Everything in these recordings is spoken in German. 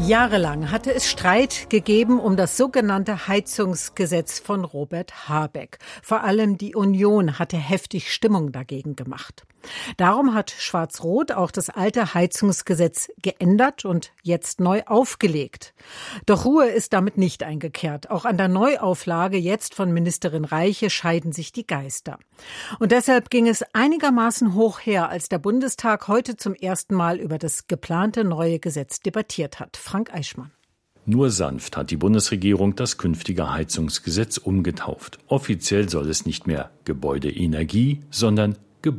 Jahrelang hatte es Streit gegeben um das sogenannte Heizungsgesetz von Robert Habeck. Vor allem die Union hatte heftig Stimmung dagegen gemacht. Darum hat Schwarz-Rot auch das alte Heizungsgesetz geändert und jetzt neu aufgelegt. Doch Ruhe ist damit nicht eingekehrt. Auch an der Neuauflage jetzt von Ministerin Reiche scheiden sich die Geister. Und deshalb ging es einigermaßen hoch her, als der Bundestag heute zum ersten Mal über das geplante neue Gesetz debattiert hat. Frank Eichmann. Nur sanft hat die Bundesregierung das künftige Heizungsgesetz umgetauft. Offiziell soll es nicht mehr Gebäudeenergie, sondern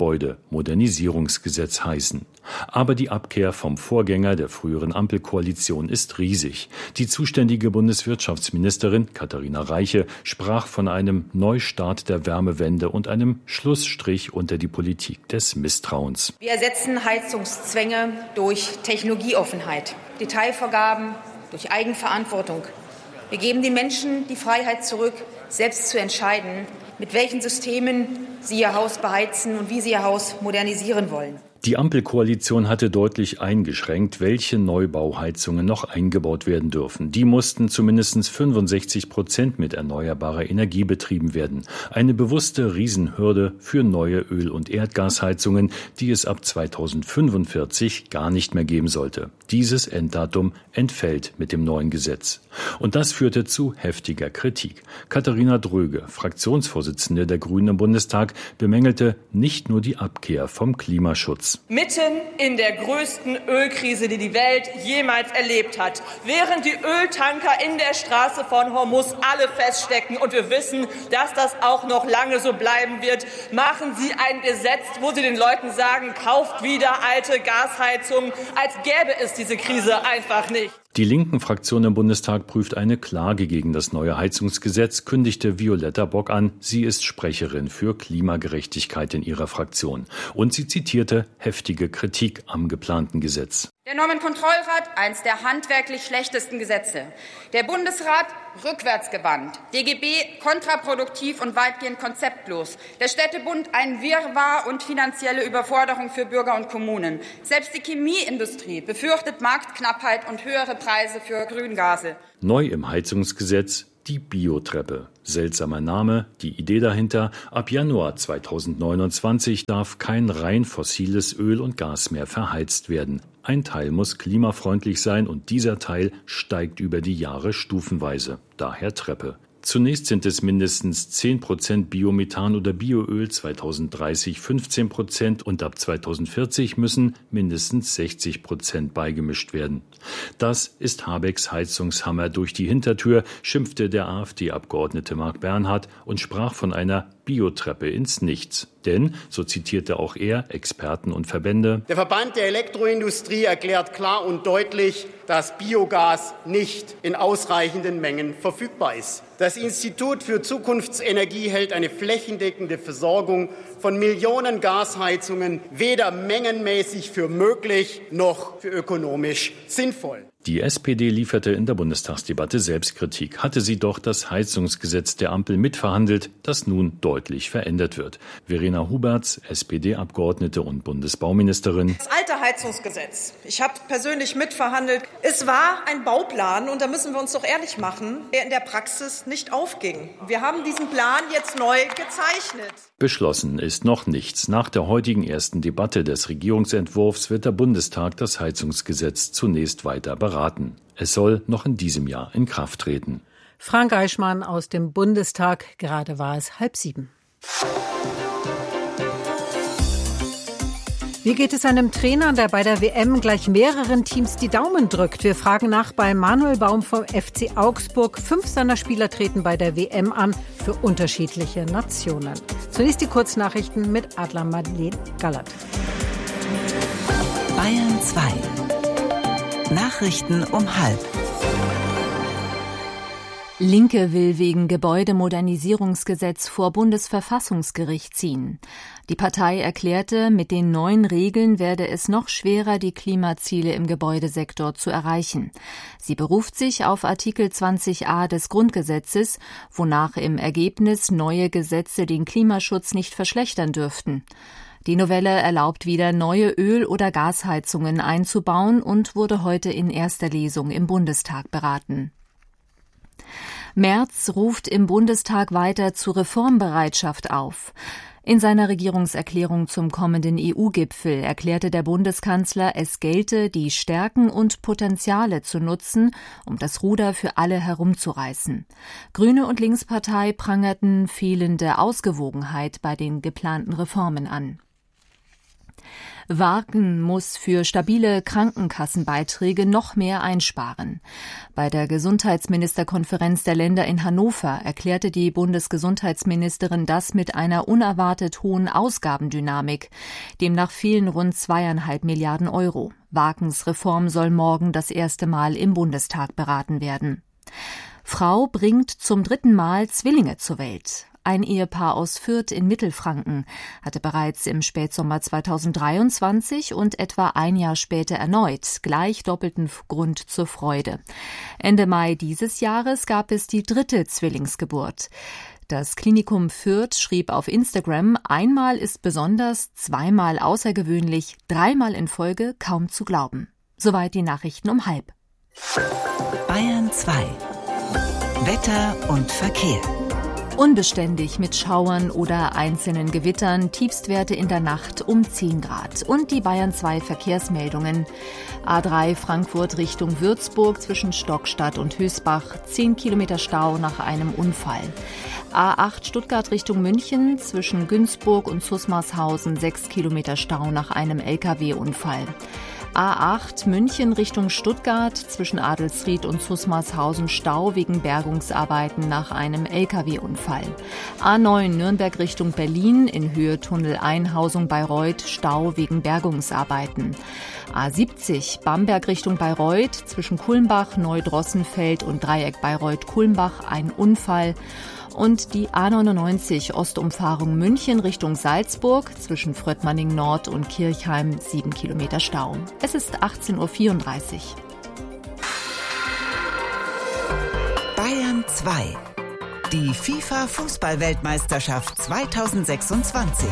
Gebäudemodernisierungsgesetz heißen. Aber die Abkehr vom Vorgänger der früheren Ampelkoalition ist riesig. Die zuständige Bundeswirtschaftsministerin Katharina Reiche sprach von einem Neustart der Wärmewende und einem Schlussstrich unter die Politik des Misstrauens. Wir ersetzen Heizungszwänge durch Technologieoffenheit, Detailvorgaben durch Eigenverantwortung. Wir geben den Menschen die Freiheit zurück, selbst zu entscheiden, mit welchen Systemen sie ihr Haus beheizen und wie sie ihr Haus modernisieren wollen. Die Ampelkoalition hatte deutlich eingeschränkt, welche Neubauheizungen noch eingebaut werden dürfen. Die mussten zu mindestens 65% mit erneuerbarer Energie betrieben werden. Eine bewusste Riesenhürde für neue Öl- und Erdgasheizungen, die es ab 2045 gar nicht mehr geben sollte. Dieses Enddatum entfällt mit dem neuen Gesetz. Und das führte zu heftiger Kritik. Katharina Dröge, Fraktionsvorsitzende der Grünen im Bundestag, bemängelte nicht nur die Abkehr vom Klimaschutz. Mitten in der größten Ölkrise, die die Welt jemals erlebt hat, während die Öltanker in der Straße von Hormuz alle feststecken und wir wissen, dass das auch noch lange so bleiben wird, machen Sie ein Gesetz, wo Sie den Leuten sagen, kauft wieder alte Gasheizungen, als gäbe es diese Krise einfach nicht. Die linken Fraktion im Bundestag prüft eine Klage gegen das neue Heizungsgesetz, kündigte Violetta Bock an. Sie ist Sprecherin für Klimagerechtigkeit in ihrer Fraktion. Und sie zitierte heftige Kritik am geplanten Gesetz. Der Normenkontrollrat, eins der handwerklich schlechtesten Gesetze. Der Bundesrat, rückwärtsgewandt. DGB, kontraproduktiv und weitgehend konzeptlos. Der Städtebund, ein Wirrwarr und finanzielle Überforderung für Bürger und Kommunen. Selbst die Chemieindustrie befürchtet Marktknappheit und höhere Preise für Grüngase. Neu im Heizungsgesetz die Biotreppe. Seltsamer Name, die Idee dahinter: ab Januar 2029 darf kein rein fossiles Öl und Gas mehr verheizt werden. Ein Teil muss klimafreundlich sein und dieser Teil steigt über die Jahre stufenweise. Daher Treppe. Zunächst sind es mindestens 10% Biomethan oder Bioöl, 2030 15% und ab 2040 müssen mindestens 60% beigemischt werden. Das ist Habecks Heizungshammer durch die Hintertür, schimpfte der AfD-Abgeordnete Marc Bernhard und sprach von einer Biotreppe ins Nichts. Denn, so zitierte auch er Experten und Verbände: Der Verband der Elektroindustrie erklärt klar und deutlich, dass Biogas nicht in ausreichenden Mengen verfügbar ist. Das Institut für Zukunftsenergie hält eine flächendeckende Versorgung von Millionen Gasheizungen weder mengenmäßig für möglich noch für ökonomisch sinnvoll. Die SPD lieferte in der Bundestagsdebatte Selbstkritik. Hatte sie doch das Heizungsgesetz der Ampel mitverhandelt, das nun deutlich verändert wird. Verena Huberts, SPD-Abgeordnete und Bundesbauministerin. Das alte Heizungsgesetz, ich habe persönlich mitverhandelt, es war ein Bauplan, und da müssen wir uns doch ehrlich machen, der in der Praxis nicht aufging. Wir haben diesen Plan jetzt neu gezeichnet. Beschlossen ist noch nichts. Nach der heutigen ersten Debatte des Regierungsentwurfs wird der Bundestag das Heizungsgesetz zunächst weiter beraten. Es soll noch in diesem Jahr in Kraft treten. Frank Eichmann aus dem Bundestag. Gerade war es 6:30. Wie geht es einem Trainer, der bei der WM gleich mehreren Teams die Daumen drückt? Wir fragen nach bei Manuel Baum vom FC Augsburg. 5 seiner Spieler treten bei der WM an für unterschiedliche Nationen. Zunächst die Kurznachrichten mit Adler Madeleine Gallert. Bayern 2. Nachrichten um 12:30. Linke will wegen Gebäudemodernisierungsgesetz vor Bundesverfassungsgericht ziehen. Die Partei erklärte, mit den neuen Regeln werde es noch schwerer, die Klimaziele im Gebäudesektor zu erreichen. Sie beruft sich auf Artikel 20a des Grundgesetzes, wonach im Ergebnis neue Gesetze den Klimaschutz nicht verschlechtern dürften. Die Novelle erlaubt wieder neue Öl- oder Gasheizungen einzubauen und wurde heute in erster Lesung im Bundestag beraten. Merz ruft im Bundestag weiter zu Reformbereitschaft auf. In seiner Regierungserklärung zum kommenden EU-Gipfel erklärte der Bundeskanzler, es gelte, die Stärken und Potenziale zu nutzen, um das Ruder für alle herumzureißen. Grüne und Linkspartei prangerten fehlende Ausgewogenheit bei den geplanten Reformen an. Wagen muss für stabile Krankenkassenbeiträge noch mehr einsparen. Bei der Gesundheitsministerkonferenz der Länder in Hannover erklärte die Bundesgesundheitsministerin das mit einer unerwartet hohen Ausgabendynamik. Demnach fehlen rund 2,5 Milliarden Euro. Wagens Reform soll morgen das erste Mal im Bundestag beraten werden. Frau bringt zum 3. Mal Zwillinge zur Welt. Ein Ehepaar aus Fürth in Mittelfranken hatte bereits im Spätsommer 2023 und etwa ein Jahr später erneut gleich doppelten Grund zur Freude. Ende Mai dieses Jahres gab es die 3. Zwillingsgeburt. Das Klinikum Fürth schrieb auf Instagram, einmal ist besonders, zweimal außergewöhnlich, 3-mal in Folge kaum zu glauben. Soweit die Nachrichten um 12:30. Bayern 2. Wetter und Verkehr. Unbeständig mit Schauern oder einzelnen Gewittern, Tiefstwerte in der Nacht um 10 Grad. Und die Bayern 2 Verkehrsmeldungen. A3 Frankfurt Richtung Würzburg zwischen Stockstadt und Hösbach, 10 Kilometer Stau nach einem Unfall. A8 Stuttgart Richtung München zwischen Günzburg und Susmarshausen, 6 Kilometer Stau nach einem Lkw-Unfall. A8 München Richtung Stuttgart zwischen Adelsried und Susmarshausen Stau wegen Bergungsarbeiten nach einem Lkw-Unfall. A9 Nürnberg Richtung Berlin in Höhe Tunnel Einhausung Bayreuth Stau wegen Bergungsarbeiten. A70 Bamberg Richtung Bayreuth zwischen Kulmbach, Neudrossenfeld und Dreieck Bayreuth-Kulmbach ein Unfall. Und die A99 Ostumfahrung München Richtung Salzburg zwischen Fröttmanning Nord und Kirchheim 7 Kilometer Stau. Es ist 18:34 Uhr. Bayern 2. Die FIFA-Fußball-Weltmeisterschaft 2026.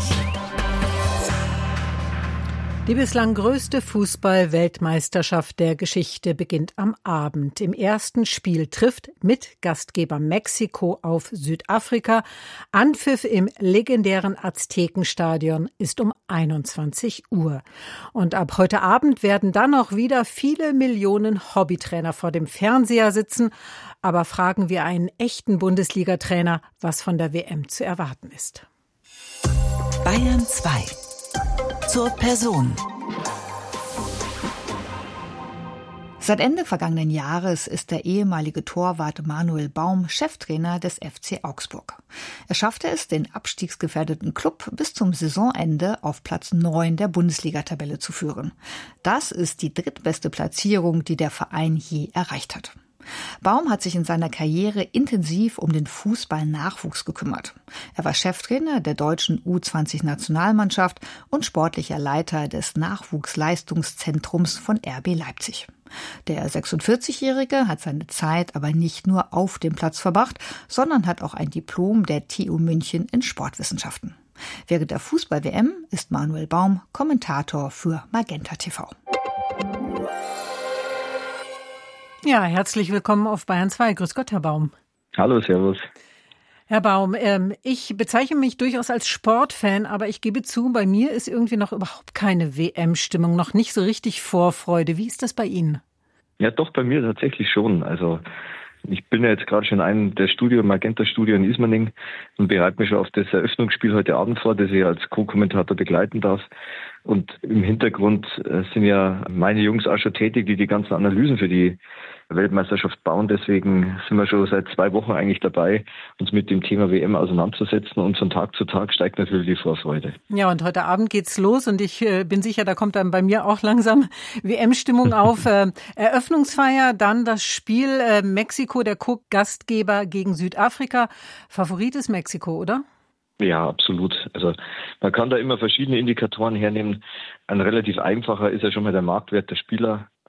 Die bislang größte Fußball-Weltmeisterschaft der Geschichte beginnt am Abend. Im ersten Spiel trifft mit Gastgeber Mexiko auf Südafrika. Anpfiff im legendären Aztekenstadion ist um 21 Uhr. Und ab heute Abend werden dann auch wieder viele Millionen Hobbytrainer vor dem Fernseher sitzen. Aber fragen wir einen echten Bundesliga-Trainer, was von der WM zu erwarten ist. Bayern 2. Zur Person. Seit Ende vergangenen Jahres ist der ehemalige Torwart Manuel Baum Cheftrainer des FC Augsburg. Er schaffte es, den abstiegsgefährdeten Klub bis zum Saisonende auf Platz 9 der Bundesliga-Tabelle zu führen. Das ist die drittbeste Platzierung, die der Verein je erreicht hat. Baum hat sich in seiner Karriere intensiv um den Fußball-Nachwuchs gekümmert. Er war Cheftrainer der deutschen U20-Nationalmannschaft und sportlicher Leiter des Nachwuchsleistungszentrums von RB Leipzig. Der 46-Jährige hat seine Zeit aber nicht nur auf dem Platz verbracht, sondern hat auch ein Diplom der TU München in Sportwissenschaften. Während der Fußball-WM ist Manuel Baum Kommentator für Magenta TV. Ja, herzlich willkommen auf Bayern 2. Grüß Gott, Herr Baum. Hallo, servus. Herr Baum, ich bezeichne mich durchaus als Sportfan, aber ich gebe zu, bei mir ist irgendwie noch überhaupt keine WM-Stimmung, noch nicht so richtig Vorfreude. Wie ist das bei Ihnen? Ja, doch, bei mir tatsächlich schon. Also ich bin ja jetzt gerade schon in einem der Magenta-Studio in Ismaning und bereite mich schon auf das Eröffnungsspiel heute Abend vor, das ich als Co-Kommentator begleiten darf. Und im Hintergrund sind ja meine Jungs auch schon tätig, die ganzen Analysen für die Weltmeisterschaft bauen. Deswegen sind wir schon seit 2 Wochen eigentlich dabei, uns mit dem Thema WM auseinanderzusetzen. Und von Tag zu Tag steigt natürlich die Vorfreude. Ja, und heute Abend geht's los. Und ich bin sicher, da kommt dann bei mir auch langsam WM-Stimmung auf. Eröffnungsfeier, dann das Spiel Mexiko, der Co-Gastgeber gegen Südafrika. Favorit ist Mexiko, oder? Ja, absolut. Also man kann da immer verschiedene Indikatoren hernehmen. Ein relativ einfacher ist ja schon mal der Marktwert der Spieler.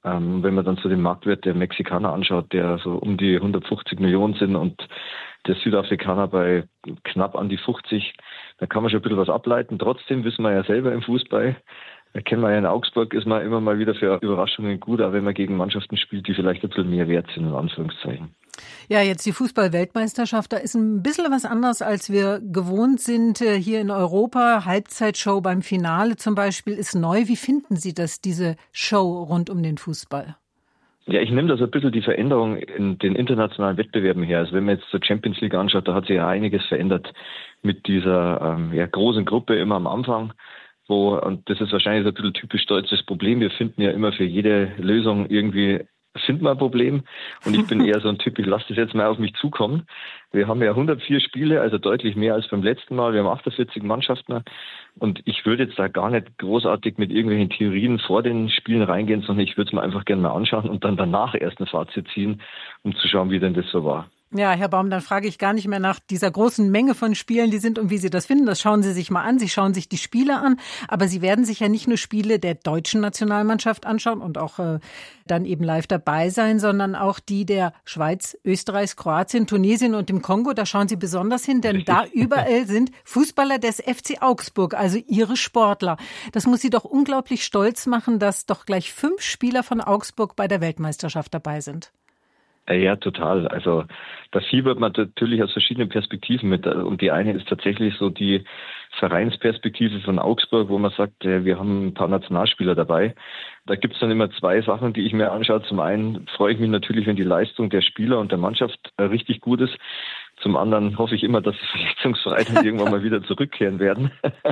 Wenn man dann so den Marktwert der Mexikaner anschaut, der so um die 150 Millionen sind und der Südafrikaner bei knapp an die 50, da kann man schon ein bisschen was ableiten. Trotzdem wissen wir ja selber im Fußball, kennen wir ja in Augsburg, ist man immer mal wieder für Überraschungen gut, auch wenn man gegen Mannschaften spielt, die vielleicht ein bisschen mehr wert sind, in Anführungszeichen. Ja, jetzt die Fußball-Weltmeisterschaft, da ist ein bisschen was anderes, als wir gewohnt sind hier in Europa. Halbzeitshow beim Finale zum Beispiel ist neu. Wie finden Sie das, diese Show rund um den Fußball? Ja, ich nehme da so ein bisschen die Veränderung in den internationalen Wettbewerben her. Also wenn man jetzt zur Champions League anschaut, da hat sich ja einiges verändert mit dieser großen Gruppe immer am Anfang. Und das ist wahrscheinlich so ein bisschen typisch deutsches Problem. Wir finden ja immer für jede Lösung irgendwie finden wir ein Problem. Und ich bin eher so ein Typ, ich lasse das jetzt mal auf mich zukommen. Wir haben ja 104 Spiele, also deutlich mehr als beim letzten Mal. Wir haben 48 Mannschaften. Und ich würde jetzt da gar nicht großartig mit irgendwelchen Theorien vor den Spielen reingehen, sondern ich würde es mir einfach gerne mal anschauen und dann danach erst ein Fazit ziehen, um zu schauen, wie denn das so war. Ja, Herr Baum, dann frage ich gar nicht mehr nach dieser großen Menge von Spielen, die sind und wie Sie das finden. Das schauen Sie sich mal an. Sie schauen sich die Spiele an. Aber Sie werden sich ja nicht nur Spiele der deutschen Nationalmannschaft anschauen und auch dann eben live dabei sein, sondern auch die der Schweiz, Österreichs, Kroatien, Tunesien und dem Kongo. Da schauen Sie besonders hin, denn da überall sind Fußballer des FC Augsburg, also Ihre Sportler. Das muss Sie doch unglaublich stolz machen, dass doch gleich 5 Spieler von Augsburg bei der Weltmeisterschaft dabei sind. Ja, total. Also da fiebert man natürlich aus verschiedenen Perspektiven mit. Und die eine ist tatsächlich so die Vereinsperspektive von Augsburg, wo man sagt, wir haben ein paar Nationalspieler dabei. Da gibt's dann immer 2 Sachen, die ich mir anschaue. Zum einen freue ich mich natürlich, wenn die Leistung der Spieler und der Mannschaft richtig gut ist. Zum anderen hoffe ich immer, dass sie verletzungsfrei dann irgendwann mal wieder zurückkehren werden.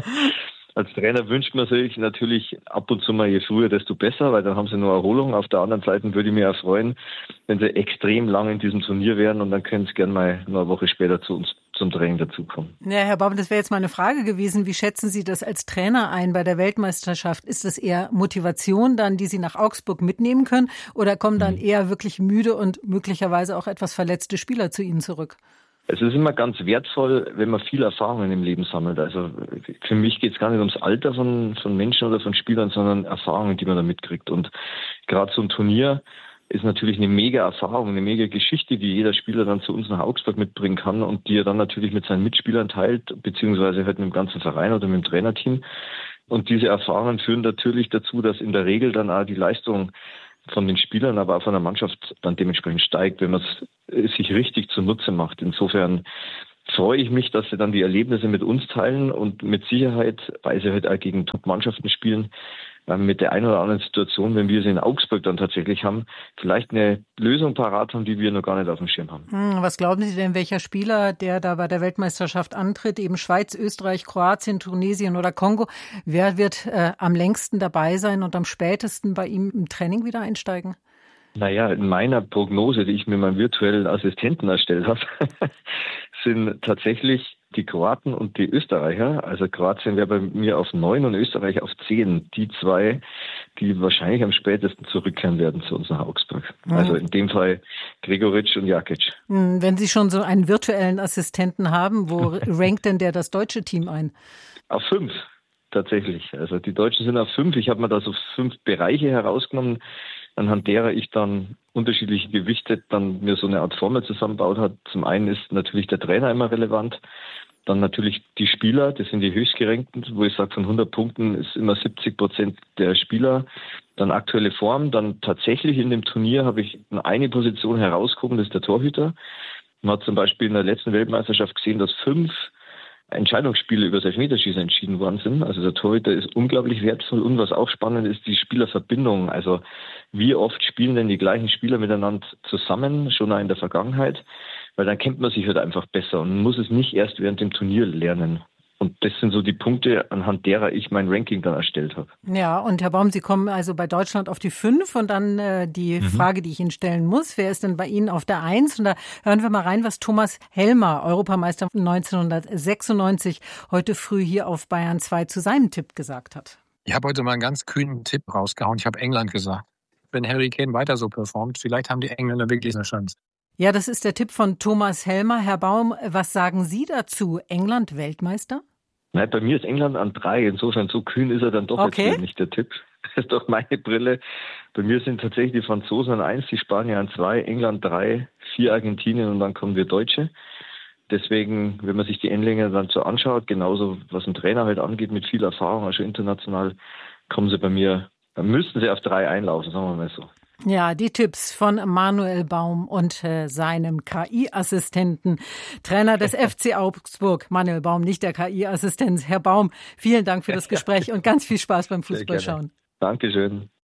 Als Trainer wünscht man sich natürlich ab und zu mal, je früher, desto besser, weil dann haben sie nur Erholung. Auf der anderen Seite würde ich mich auch freuen, wenn sie extrem lang in diesem Turnier wären und dann können sie gerne mal eine Woche später zu uns zum Training dazukommen. Ja, Herr Baum, das wäre jetzt mal eine Frage gewesen. Wie schätzen Sie das als Trainer ein bei der Weltmeisterschaft? Ist das eher Motivation dann, die Sie nach Augsburg mitnehmen können, oder kommen dann eher wirklich müde und möglicherweise auch etwas verletzte Spieler zu Ihnen zurück? Es ist immer ganz wertvoll, wenn man viel Erfahrungen im Leben sammelt. Also für mich geht es gar nicht ums Alter von Menschen oder von Spielern, sondern Erfahrungen, die man da mitkriegt. Und gerade so ein Turnier ist natürlich eine mega Erfahrung, eine mega Geschichte, die jeder Spieler dann zu uns nach Augsburg mitbringen kann und die er dann natürlich mit seinen Mitspielern teilt, beziehungsweise halt mit dem ganzen Verein oder mit dem Trainerteam. Und diese Erfahrungen führen natürlich dazu, dass in der Regel dann auch die Leistung von den Spielern, aber auch von der Mannschaft dann dementsprechend steigt, wenn man es sich richtig zunutze macht. Insofern freue ich mich, dass sie dann die Erlebnisse mit uns teilen und mit Sicherheit, weil sie halt auch gegen Top-Mannschaften spielen, mit der einen oder anderen Situation, wenn wir sie in Augsburg dann tatsächlich haben, vielleicht eine Lösung parat haben, die wir noch gar nicht auf dem Schirm haben. Was glauben Sie denn, welcher Spieler, der da bei der Weltmeisterschaft antritt, eben Schweiz, Österreich, Kroatien, Tunesien oder Kongo, wer wird am längsten dabei sein und am spätesten bei ihm im Training wieder einsteigen? Naja, in meiner Prognose, die ich mit meinem virtuellen Assistenten erstellt habe, sind tatsächlich die Kroaten und die Österreicher. Also Kroatien wäre bei mir auf 9 und Österreich auf 10. Die 2, die wahrscheinlich am spätesten zurückkehren werden zu uns nach Augsburg. Also in dem Fall Gregoritsch und Jakic. Wenn Sie schon so einen virtuellen Assistenten haben, wo rankt denn der das deutsche Team ein? Auf 5. Tatsächlich. Also die Deutschen sind auf 5. Ich habe mir da so 5 Bereiche herausgenommen, anhand derer ich dann unterschiedliche Gewichte dann mir so eine Art Formel zusammengebaut habe. Zum einen ist natürlich der Trainer immer relevant, dann natürlich die Spieler, das sind die höchstgerankten, wo ich sage, von 100 Punkten ist immer 70% der Spieler. Dann aktuelle Form, dann tatsächlich in dem Turnier habe ich eine Position herausgehoben, das ist der Torhüter. Man hat zum Beispiel in der letzten Weltmeisterschaft gesehen, dass 5 Entscheidungsspiele über das Elfmeterschießen entschieden worden sind. Also der Torhüter ist unglaublich wertvoll und was auch spannend ist, die Spielerverbindung. Also wie oft spielen denn die gleichen Spieler miteinander zusammen, schon auch in der Vergangenheit? Weil dann kennt man sich halt einfach besser und muss es nicht erst während dem Turnier lernen. Und das sind so die Punkte, anhand derer ich mein Ranking dann erstellt habe. Ja, und Herr Baum, Sie kommen also bei Deutschland auf die 5 und dann die Frage, die ich Ihnen stellen muss, wer ist denn bei Ihnen auf der 1? Und da hören wir mal rein, was Thomas Helmer, Europameister 1996, heute früh hier auf Bayern 2 zu seinem Tipp gesagt hat. Ich habe heute mal einen ganz kühnen Tipp rausgehauen. Ich habe England gesagt. Wenn Harry Kane weiter so performt, vielleicht haben die Engländer wirklich eine Chance. Ja, das ist der Tipp von Thomas Helmer. Herr Baum, was sagen Sie dazu? England Weltmeister? Nein, bei mir ist England an 3. Insofern so kühn ist er dann doch jetzt wieder nicht der Tipp. Das ist doch meine Brille. Bei mir sind tatsächlich die Franzosen an 1, die Spanier an 2, England 3, 4 Argentinien und dann kommen wir Deutsche. Deswegen, wenn man sich die Engländer dann so anschaut, genauso was ein Trainer halt angeht, mit viel Erfahrung, also international, kommen sie bei mir, müssten sie auf 3 einlaufen, sagen wir mal so. Ja, die Tipps von Manuel Baum und seinem KI-Assistenten, Trainer des FC Augsburg. Manuel Baum, nicht der KI-Assistent. Herr Baum, vielen Dank für das Gespräch und ganz viel Spaß beim Fußballschauen. Dankeschön.